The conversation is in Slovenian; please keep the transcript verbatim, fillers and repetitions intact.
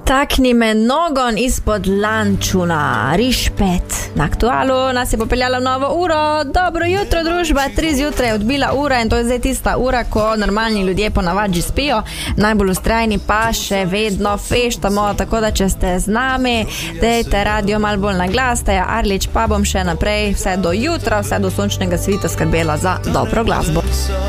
Takni me nogon izpod lančuna, rišpet. Na Aktualu nas je popeljala v novo uro. Dobro jutro, družba, tri zjutraj je odbila ura in to je zdaj tista ura, ko normalni ljudje ponavadi spijo. Najbolj ustrajni pa še vedno feštamo, tako da če ste z nami, dejte radio malo bolj na glas, Teja Arlič pa bom še naprej vse do jutra, vse do sončnega svita skrbela za dobro glasbo.